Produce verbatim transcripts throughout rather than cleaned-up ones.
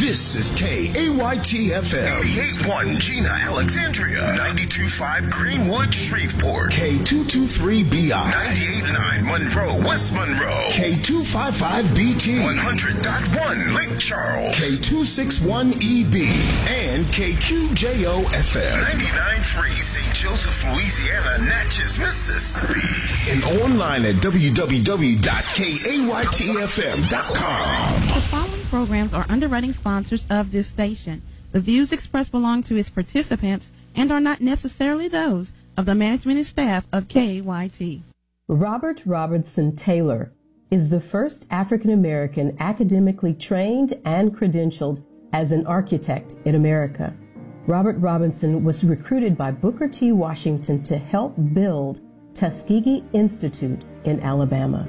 This is K A Y T F M. eighty-eight point one Gina, Alexandria. ninety-two point five Greenwood, Shreveport. K two two three B I. ninety-eight point nine Monroe, West Monroe. K two five five B T. one hundred point one Lake Charles. K two six one E B. And K Q J O F M. ninety-nine point three Saint Joseph, Louisiana, Natchez, Mississippi. And online at w w w dot k a y t f m dot com. The following programs are underwriting sponsors of this station. The views expressed belong to its participants and are not necessarily those of the management and staff of K A Y T. Robert Robertson Taylor is the first African American academically trained and credentialed as an architect in America. Robert Robinson was recruited by Booker T. Washington to help build Tuskegee Institute in Alabama.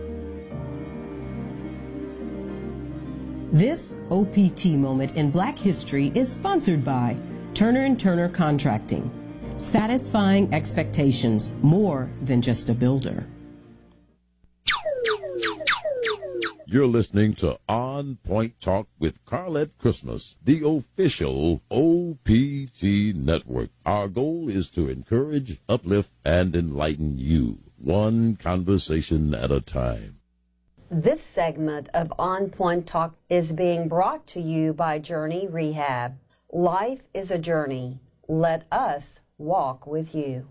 This O P T moment in Black history is sponsored by Turner and Turner Contracting. Satisfying expectations, more than just a builder. You're listening to On Point Talk with Carlette Christmas, the official O P T network. Our goal is to encourage, uplift, and enlighten you, one conversation at a time. This segment of On Point Talk is being brought to you by Journey Rehab. Life is a journey. Let us walk with you.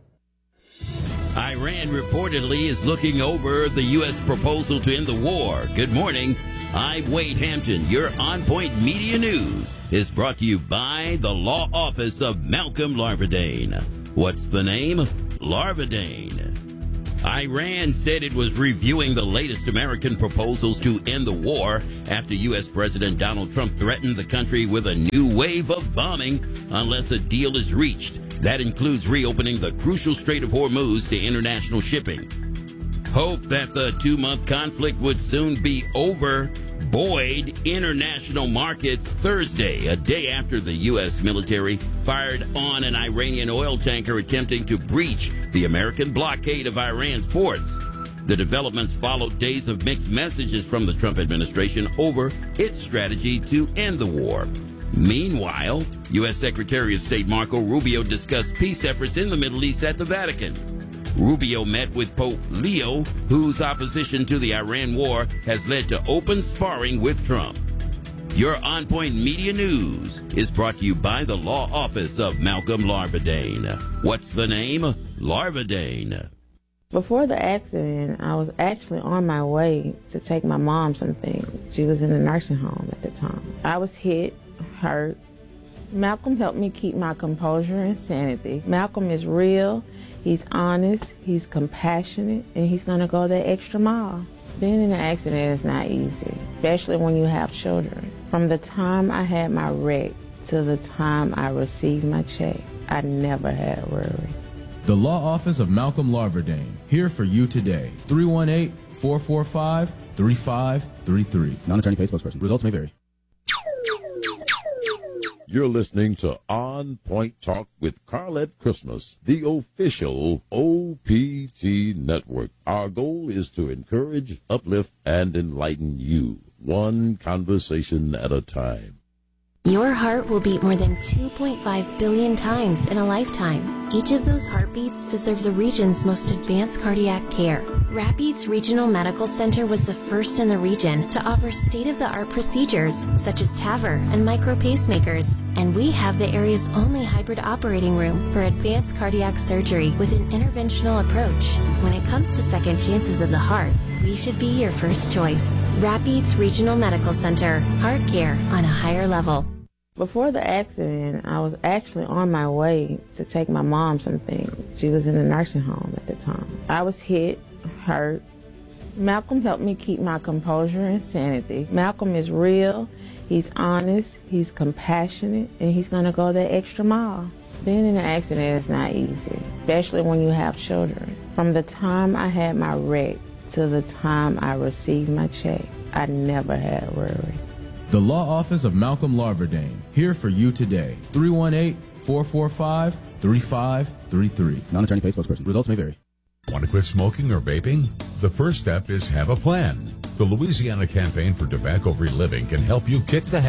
Iran reportedly is looking over the U S proposal to end the war. Good morning. I'm Wade Hampton. Your On Point Media News is brought to you by the Law Office of Malcolm Larvadain. What's the name? Larvadain. Iran said it was reviewing the latest American proposals to end the war after U S President Donald Trump threatened the country with a new wave of bombing unless a deal is reached. That includes reopening the crucial Strait of Hormuz to international shipping. Hope that the two-month conflict would soon be over buoyed international markets Thursday, a day after the U S military fired on an Iranian oil tanker attempting to breach the American blockade of Iran's ports. The developments followed days of mixed messages from the Trump administration over its strategy to end the war. Meanwhile, U S Secretary of State Marco Rubio discussed peace efforts in the Middle East at the Vatican. Rubio met with Pope Leo, whose opposition to the Iran war has led to open sparring with Trump. Your On Point Media News is brought to you by the Law Office of Malcolm Larvadain. What's the name? Larvadain. Before the accident, I was actually on my way to take my mom something. She was in a nursing home at the time. I was hit, hurt. Malcolm helped me keep my composure and sanity. Malcolm is real, he's honest, he's compassionate, and he's gonna go that extra mile. Being in an accident is not easy, especially when you have children. From the time I had my wreck to the time I received my check, I never had worry. The Law Office of Malcolm Larvadain, here for you today. three one eight, four four five, three five three three. Non-attorney paid spokesperson. Results may vary. You're listening to On Point Talk with Carlette Christmas, the official O P T network. Our goal is to encourage, uplift, and enlighten you, one conversation at a time. Your heart will beat more than two point five billion times in a lifetime. Each of those heartbeats deserve the region's most advanced cardiac care. Rapides Regional Medical Center was the first in the region to offer state-of-the-art procedures such as TAVR and micro pacemakers. And we have the area's only hybrid operating room for advanced cardiac surgery with an interventional approach. When it comes to second chances of the heart, we should be your first choice. Rapides Regional Medical Center. Heart care on a higher level. Before the accident, I was actually on my way to take my mom something. She was in a nursing home at the time. I was hit, hurt. Malcolm helped me keep my composure and sanity. Malcolm is real, he's honest, he's compassionate, and he's gonna go that extra mile. Being in an accident is not easy, especially when you have children. From the time I had my wreck to the time I received my check, I never had worry. The Law Office of Malcolm Larvadain, here for you today. three one eight, four four five, three five three three. Non-attorney paid spokesperson. Results may vary. Want to quit smoking or vaping? The first step is have a plan. The Louisiana Campaign for Tobacco-Free Living can help you kick the habit.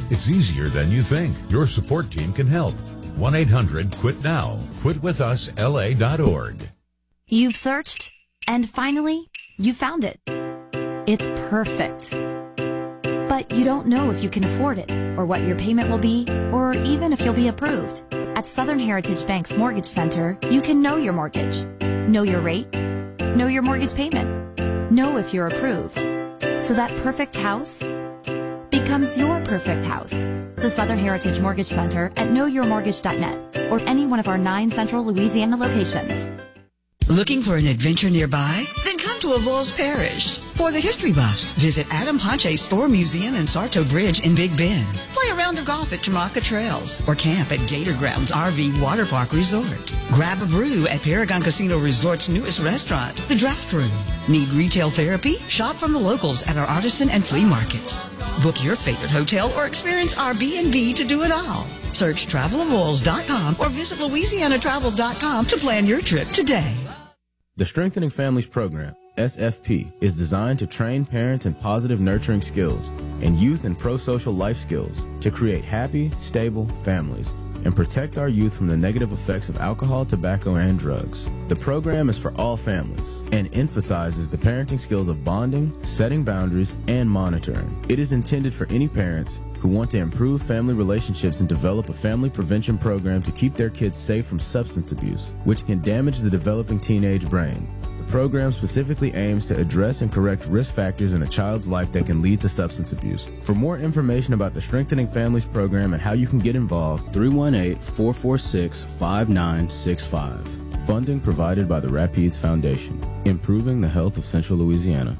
It's easier than you think. Your support team can help. one eight hundred quit now. quit with us L A dot org. You've searched, and finally, you found it. It's perfect. But you don't know if you can afford it, or what your payment will be, or even if you'll be approved. At Southern Heritage Bank's Mortgage Center, you can know your mortgage, know your rate, know your mortgage payment, know if you're approved. So that perfect house becomes your perfect house. The Southern Heritage Mortgage Center at know your mortgage dot net or any one of our nine central Louisiana locations. Looking for an adventure nearby? Then come to Avoyelles Parish. For the history buffs, visit Adam Ponche's Store Museum and Sarto Bridge in Big Bend. Play a round of golf at Tamaka Trails or camp at Gator Grounds R V Water Park Resort. Grab a brew at Paragon Casino Resort's newest restaurant, The Draft Room. Need retail therapy? Shop from the locals at our artisan and flea markets. Book your favorite hotel or experience our B and B to do it all. Search travel avoyelles dot com or visit louisiana travel dot com to plan your trip today. The Strengthening Families Program, S F P, is designed to train parents in positive nurturing skills and youth and pro-social life skills to create happy, stable families and protect our youth from the negative effects of alcohol, tobacco, and drugs. The program is for all families and emphasizes the parenting skills of bonding, setting boundaries, and monitoring. It is intended for any parents who want to improve family relationships and develop a family prevention program to keep their kids safe from substance abuse, which can damage the developing teenage brain. The program specifically aims to address and correct risk factors in a child's life that can lead to substance abuse. For more information about the Strengthening Families program and how you can get involved, three one eight, four four six, five nine six five. Funding provided by the Rapides Foundation, improving the health of Central Louisiana.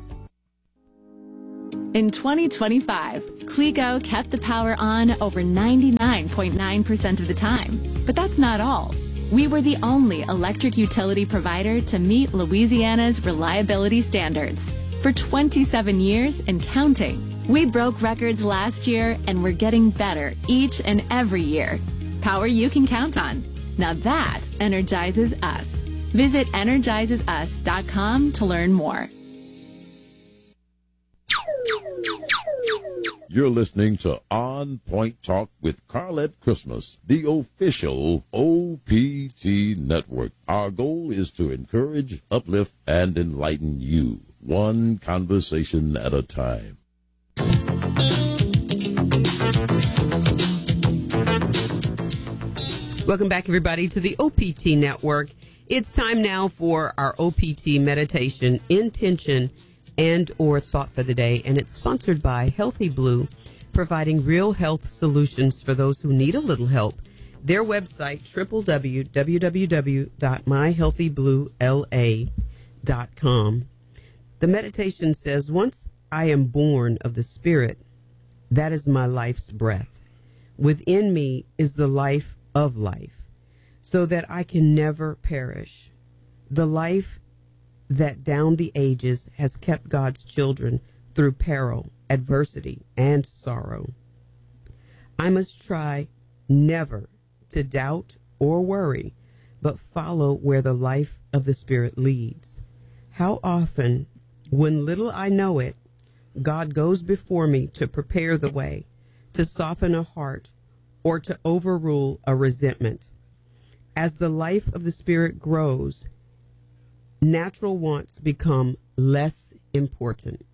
In twenty twenty-five, Clego kept the power on over ninety-nine point nine percent of the time. But that's not all. We were the only electric utility provider to meet Louisiana's reliability standards. For twenty-seven years and counting, we broke records last year and we're getting better each and every year. Power you can count on. Now that energizes us. Visit energizes us dot com to learn more. You're listening to On Point Talk with Carlette Christmas, the official O P T network. Our goal is to encourage, uplift, and enlighten you, one conversation at a time. Welcome back, everybody, to the O P T network. It's time now for our O P T meditation, intention, and or thought for the day, and it's sponsored by Healthy Blue, providing real health solutions for those who need a little help. Their website, w w w w dot my healthy blue l a dot com. The meditation says, once I am born of the Spirit, that is my life's breath. Within me is the life of life, so that I can never perish. The life that down the ages has kept God's children through peril, adversity, and sorrow. I must try never to doubt or worry, but follow where the life of the Spirit leads. How often, when little I know it, God goes before me to prepare the way, to soften a heart, or to overrule a resentment. As the life of the Spirit grows, natural wants become less important.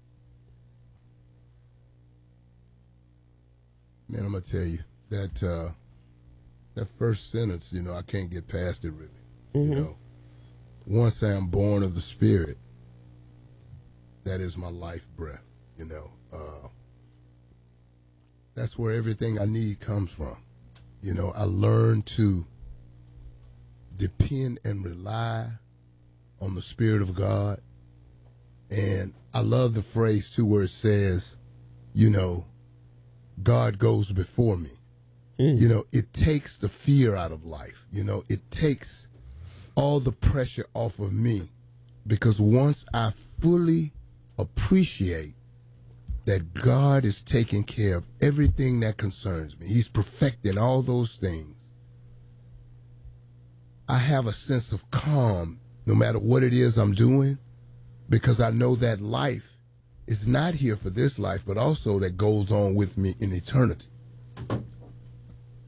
Man, I'm going to tell you that uh, that first sentence, you know, I can't get past it really. Mm-hmm. You know, once I am born of the Spirit, that is my life breath, you know. Uh, that's where everything I need comes from. You know, I learned to depend and rely on the Spirit of God. And I love the phrase, too, where it says, you know, God goes before me. Mm. You know, it takes the fear out of life. You know, it takes all the pressure off of me, because once I fully appreciate that God is taking care of everything that concerns me, He's perfecting all those things, I have a sense of calm no matter what it is I'm doing, because I know that life is not here for this life, but also that goes on with me in eternity.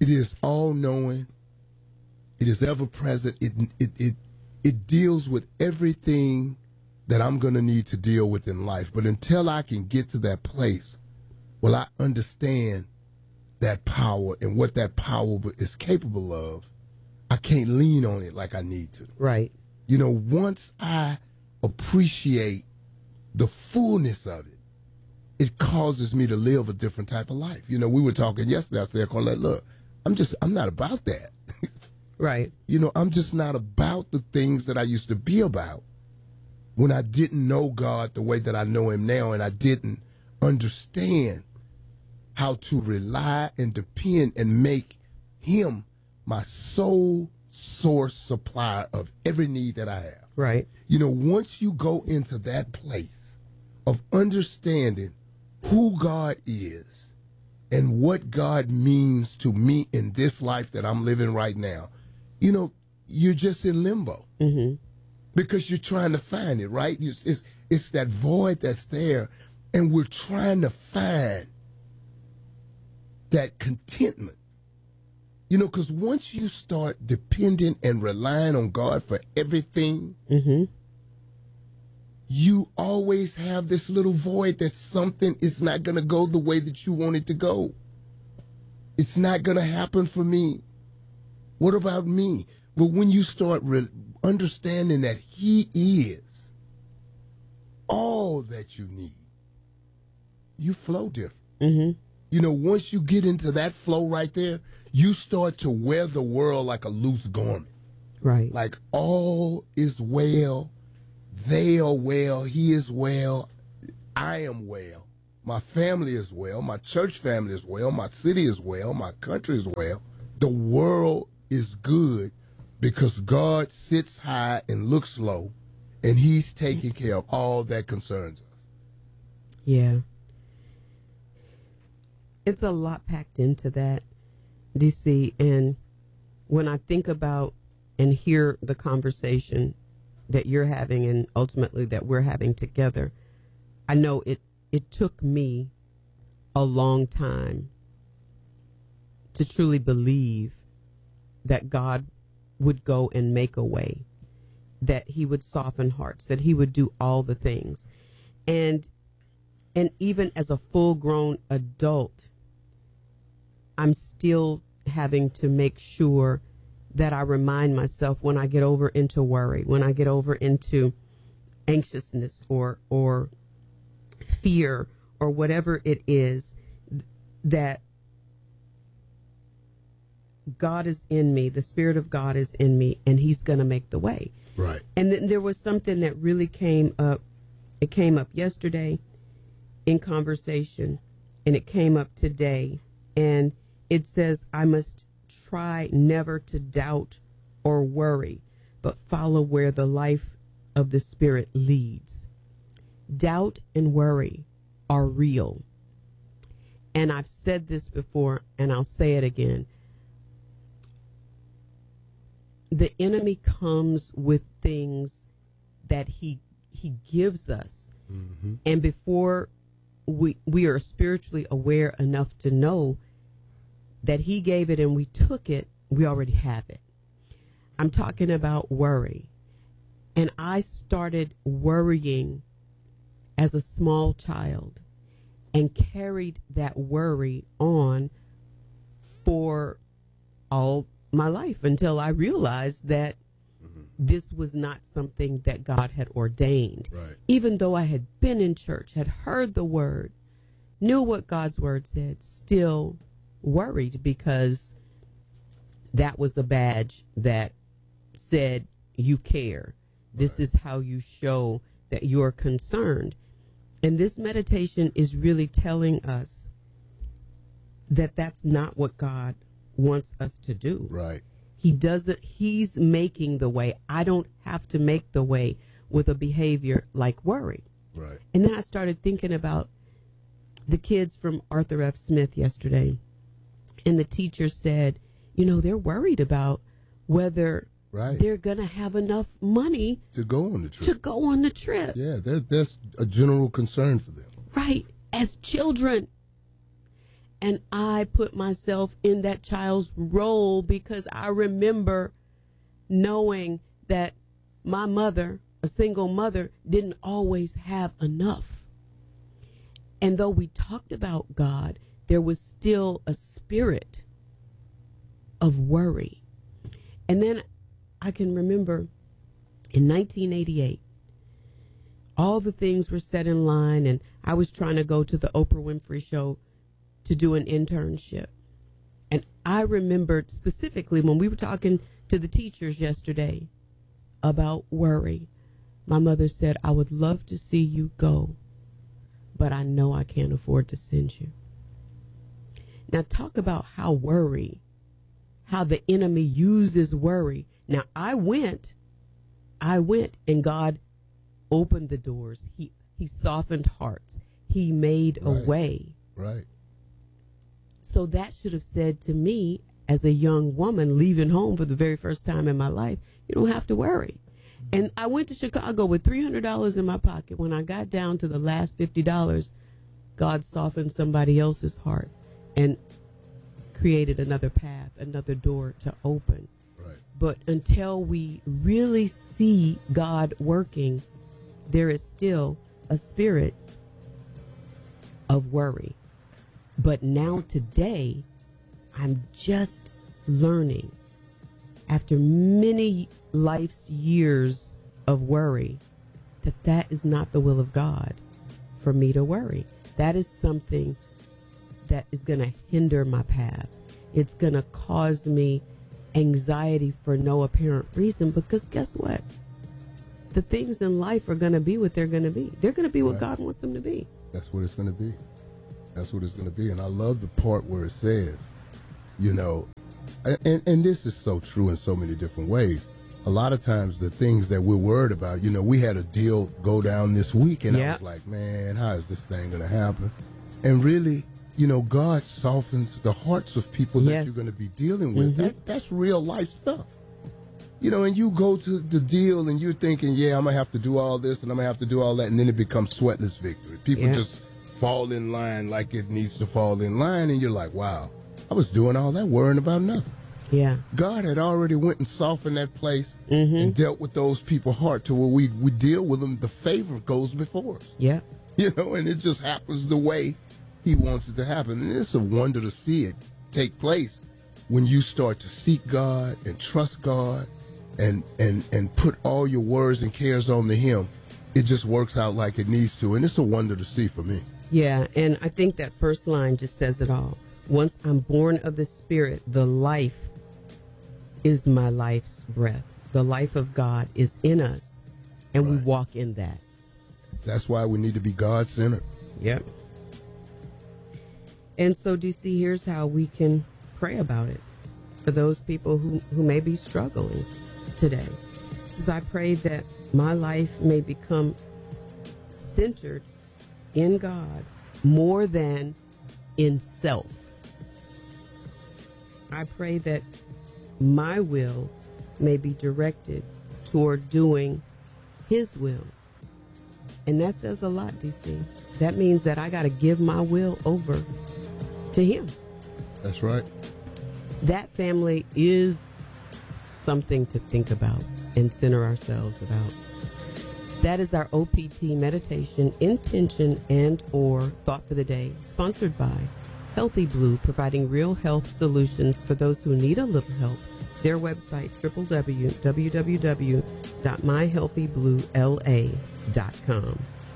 It is all-knowing. It is ever-present. It, it, it, it deals with everything that I'm going to need to deal with in life. But until I can get to that place, well, I understand that power and what that power is capable of, I can't lean on it like I need to. Right. You know, once I appreciate the fullness of it, it causes me to live a different type of life. You know, we were talking yesterday. I said, Colette, look, I'm just, I'm not about that. Right. You know, I'm just not about the things that I used to be about when I didn't know God the way that I know him now, and I didn't understand how to rely and depend and make him my sole source supplier of every need that I have. Right. You know, once you go into that place of understanding who God is and what God means to me in this life that I'm living right now, you know, you're just in limbo. Mm-hmm. Because you're trying to find it, right? It's, it's, it's that void that's there, and we're trying to find that contentment. You know, because once you start depending and relying on God for everything, mm-hmm. you always have this little void that something is not going to go the way that you want it to go. It's not going to happen for me. What about me? But when you start re- understanding that he is all that you need, you flow different. Mm-hmm. You know, once you get into that flow right there, you start to wear the world like a loose garment. Right. Like all is well, they are well, he is well, I am well, my family is well, my church family is well, my city is well, my country is well. The world is good because God sits high and looks low, and he's taking care of all that concerns us. Yeah. It's a lot packed into that, D C, and when I think about and hear the conversation that you're having and ultimately that we're having together, I know it, it took me a long time to truly believe that God would go and make a way, that he would soften hearts, that he would do all the things. And and even as a full-grown adult, I'm still having to make sure that I remind myself when I get over into worry, when I get over into anxiousness or or fear or whatever it is, that God is in me, the Spirit of God is in me, and he's going to make the way. Right. And then there was something that really came up. It came up yesterday in conversation, and it came up today. And it says, I must try never to doubt or worry, but follow where the life of the Spirit leads. Doubt and worry are real. And I've said this before, and I'll say it again. The enemy comes with things that he he gives us. Mm-hmm. And before we we are spiritually aware enough to know that he gave it and we took it, we already have it. I'm talking about worry. And I started worrying as a small child and carried that worry on for all my life until I realized that mm-hmm. this was not something that God had ordained. Right. Even though I had been in church, had heard the word, knew what God's word said, still worried because that was a badge that said you care. This Right. is how you show that you're concerned. And this meditation is really telling us that that's not what God wants us to do. Right. He doesn't, he's making the way. I don't have to make the way with a behavior like worry. Right. And then I started thinking about the kids from Arthur F. Smith yesterday. And the teacher said, you know, they're worried about whether right. they're going to have enough money to go on the trip. To go on the trip. Yeah, that's a general concern for them. Right. As children. And I put myself in that child's role because I remember knowing that my mother, a single mother, didn't always have enough. And though we talked about God, there was still a spirit of worry. And then I can remember in nineteen eighty-eight, all the things were set in line, and I was trying to go to the Oprah Winfrey Show to do an internship. And I remembered specifically when we were talking to the teachers yesterday about worry, my mother said, I would love to see you go, but I know I can't afford to send you. Now talk about how worry, how the enemy uses worry. Now I went, I went and God opened the doors. He, he softened hearts. He made a Right. way. Right. So that should have said to me, as a young woman leaving home for the very first time in my life, you don't have to worry. And I went to Chicago with three hundred dollars in my pocket. When I got down to the last fifty dollars, God softened somebody else's heart and created another path, another door to open. Right. But until we really see God working, there is still a spirit of worry. But now today, I'm just learning, after many life's years of worry, that that is not the will of God for me to worry. That is something that is going to hinder my path. It's going to cause me anxiety for no apparent reason, because guess what? The things in life are going to be what they're going to be. They're going to be what Right. God wants them to be. That's what it's going to be. That's what it's going to be. And I love the part where it says, you know, and, and this is so true in so many different ways. A lot of times the things that we're worried about, you know, we had a deal go down this week, and I Yep. was like, man, how is this thing going to happen? And really, you know, God softens the hearts of people that Yes. you're going to be dealing with. Mhm. That, that's real life stuff. You know, and you go to the deal and you're thinking, yeah, I'm going to have to do all this and I'm going to have to do all that. And then it becomes sweatless victory. People Yeah. just fall in line like it needs to fall in line. And you're like, wow, I was doing all that worrying about nothing. Yeah. God had already went and softened that place and dealt with those people's heart to where we, we deal with them. The favor goes before us. Yeah. You know, and it just happens the way he wants it to happen. And it's a wonder to see it take place when you start to seek God and trust God and, and, and put all your worries and cares on to him. It just works out like it needs to. And it's a wonder to see for me. Yeah, and I think that first line just says it all. Once I'm born of the Spirit, the life is my life's breath. The life of God is in us, and we walk in that. That's why we need to be God-centered. Yep. And so, D C, here's how we can pray about it for those people who, who may be struggling today. It says, I pray that my life may become centered in God more than in self. I pray that my will may be directed toward doing his will. And that says a lot, D C. That means that I got to give my will over to him. That's right. That, family, is something to think about and center ourselves about. That is our O P T meditation, intention, and or thought for the day, sponsored by Healthy Blue, providing real health solutions for those who need a little help. Their website, w w w w w dot my healthy blue l a dot com.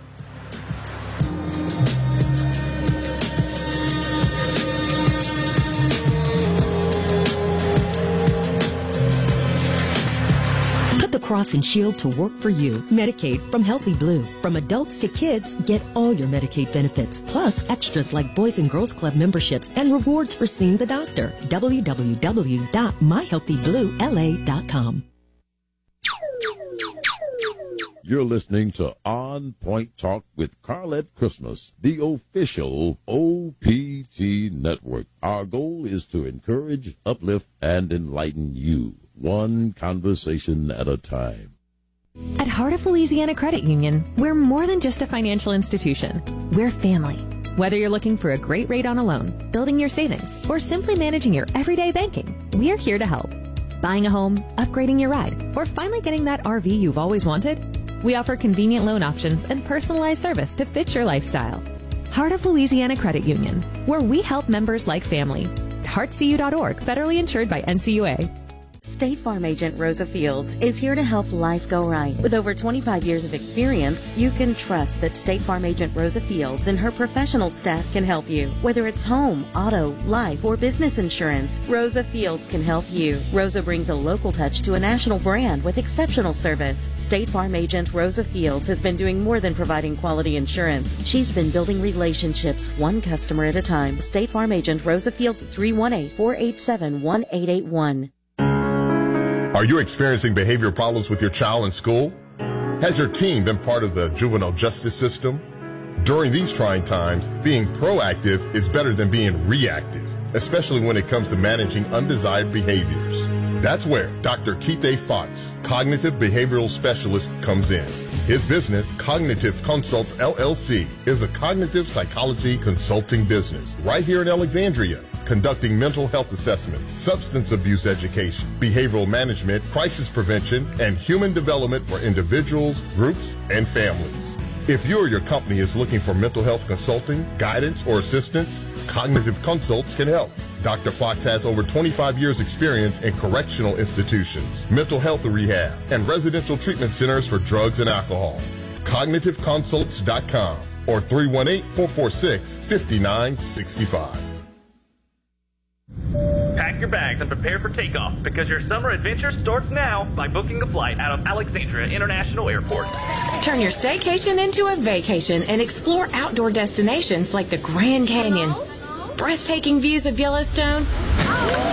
Put the cross and shield to work for you. Medicaid from Healthy Blue. From adults to kids, get all your Medicaid benefits, plus extras like Boys and Girls Club memberships and rewards for seeing the doctor. w w w dot my healthy blue l a dot com. You're listening to On Point Talk with Carlette Christmas, the official O P T network. Our goal is to encourage, uplift, and enlighten you, one conversation at a time. At Heart of Louisiana Credit Union, we're more than just a financial institution. We're family. Whether you're looking for a great rate on a loan, building your savings, or simply managing your everyday banking, we're here to help. Buying a home, upgrading your ride, or finally getting that R V you've always wanted? We offer convenient loan options and personalized service to fit your lifestyle. Heart of Louisiana Credit Union, where we help members like family. heart c u dot org, federally insured by N C U A. State Farm agent Rosa Fields is here to help life go right. With over twenty-five years of experience, you can trust that State Farm agent Rosa Fields and her professional staff can help you. Whether it's home, auto, life, or business insurance, Rosa Fields can help you. Rosa brings a local touch to a national brand with exceptional service. State Farm agent Rosa Fields has been doing more than providing quality insurance. She's been building relationships one customer at a time. State Farm agent Rosa Fields, three one eight, four eight seven, one eight eight one. Are you experiencing behavior problems with your child in school? Has your teen been part of the juvenile justice system? During these trying times, being proactive is better than being reactive, especially when it comes to managing undesired behaviors. That's where Doctor Keith A. Fox, cognitive behavioral specialist, comes in. His business, Cognitive Consults L L C, is a cognitive psychology consulting business right here in Alexandria, conducting mental health assessments, substance abuse education, behavioral management, crisis prevention, and human development for individuals, groups, and families. If you or your company is looking for mental health consulting, guidance, or assistance, Cognitive Consults can help. Doctor Fox has over twenty-five years experience in correctional institutions, mental health rehab, and residential treatment centers for drugs and alcohol. cognitive consults dot com or three one eight, four four six, five nine six five. Pack your bags and prepare for takeoff because your summer adventure starts now by booking a flight out of Alexandria International Airport. Turn your staycation into a vacation and explore outdoor destinations like the Grand Canyon, breathtaking views of Yellowstone,